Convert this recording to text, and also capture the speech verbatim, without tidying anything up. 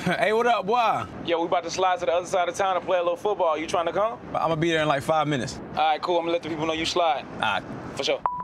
Hey, what up, boy? Yo, we about to slide to the other side of town to play a little football. You trying to come? I'm gonna be there in like five minutes. All right, cool. I'm gonna let the people know you slide. All right. For sure.